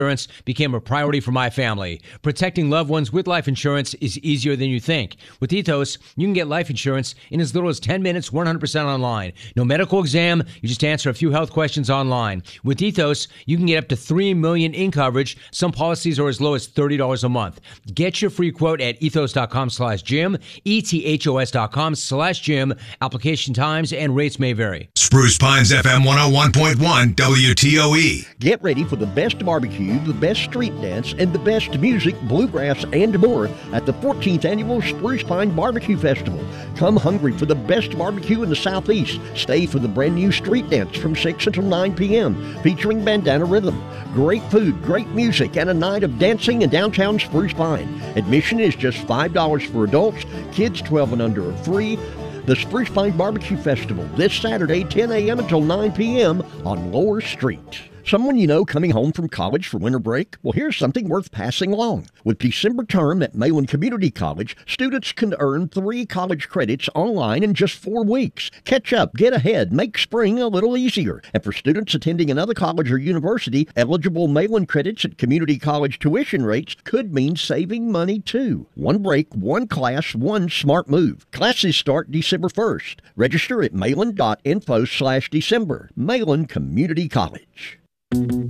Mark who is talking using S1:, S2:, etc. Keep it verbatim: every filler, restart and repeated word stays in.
S1: Insurance became a priority for my family. Protecting loved ones with life insurance is easier than you think. With Ethos, you can get life insurance in as little as ten minutes, one hundred percent online. No medical exam, you just answer a few health questions online. With Ethos, you can get up to three million dollars in coverage. Some policies are as low as thirty dollars a month. Get your free quote at ethos.com slash Jim, E-T-H-O-S dot com slash Jim. Application times and rates may vary.
S2: Spruce Pines F M one oh one point one W T O E.
S3: Get ready for the best barbecue, the best street dance, and the best music, bluegrass, and more at the fourteenth Annual Spruce Pine Barbecue Festival. Come hungry for the best barbecue in the Southeast. Stay for the brand new street dance from six until nine p.m. featuring Bandana Rhythm. Great food, great music, and a night of dancing in downtown Spruce Pine. Admission is just five dollars for adults. Kids twelve and under are free. The Spruce Pine Barbecue Festival this Saturday, ten a.m. until nine p.m. on Lower Street. Someone you know coming home from college for winter break? Well, here's something worth passing along. With December term at Mayland Community College, students can earn three college credits online in just four weeks. Catch up, get ahead, make spring a little easier. And for students attending another college or university, eligible Mayland credits at community college tuition rates could mean saving money too. One break, one class, one smart move. Classes start December first. Register at mayland.info slash December. Mayland Community College.